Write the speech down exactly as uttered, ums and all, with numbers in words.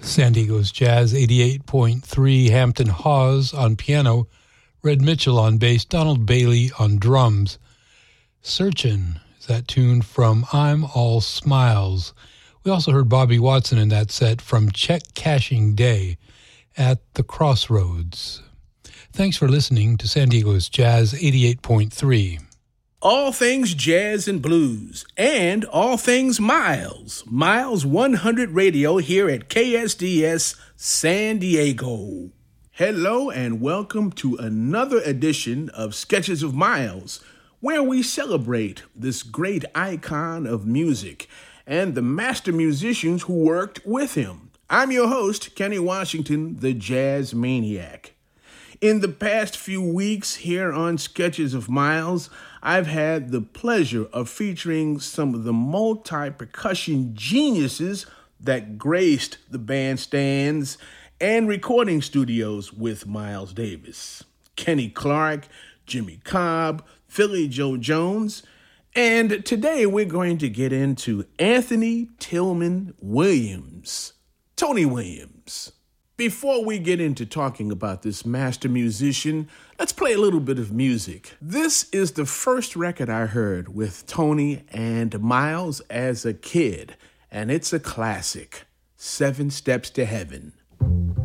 San Diego's Jazz eighty-eight point three, Hampton Hawes on piano, Red Mitchell on bass, Donald Bailey on drums. Searchin' is that tune from I'm All Smiles. We also heard Bobby Watson in that set from Check Cashing Day at the Crossroads. Thanks for listening to San Diego's Jazz eighty-eight point three. All things jazz and blues, and all things Miles. Miles one hundred Radio here at K S D S San Diego. Hello and welcome to another edition of Sketches of Miles, where we celebrate this great icon of music and the master musicians who worked with him. I'm your host, Kenny Washington, the Jazz Maniac. In the past few weeks here on Sketches of Miles, I've had the pleasure of featuring some of the multi-percussion geniuses that graced the bandstands and recording studios with Miles Davis. Kenny Clarke, Jimmy Cobb, Philly Joe Jones, and today we're going to get into Anthony Tillman Williams, Tony Williams. Before we get into talking about this master musician, let's play a little bit of music. This is the first record I heard with Tony and Miles as a kid, and it's a classic, Seven Steps to Heaven.